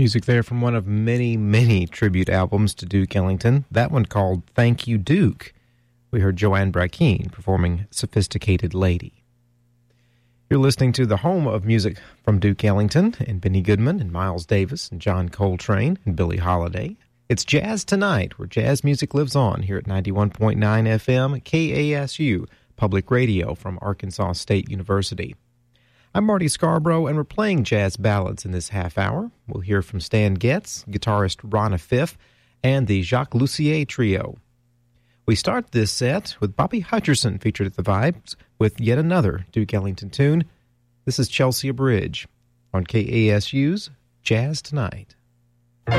Music there from one of many, many tribute albums to Duke Ellington. That one called Thank You, Duke. We heard Joanne Brackeen performing Sophisticated Lady. You're listening to the home of music from Duke Ellington and Benny Goodman and Miles Davis and John Coltrane and Billie Holiday. It's Jazz Tonight, where jazz music lives on here at 91.9 FM KASU, public radio from Arkansas State University. I'm Marty Scarborough, and we're playing jazz ballads in this half hour. We'll hear from Stan Getz, guitarist Ronna Fifth, and the Jacques Lussier Trio. We start this set with Bobby Hutcherson featured at the Vibes with yet another Duke Ellington tune. This is Chelsea Bridge on KASU's Jazz Tonight.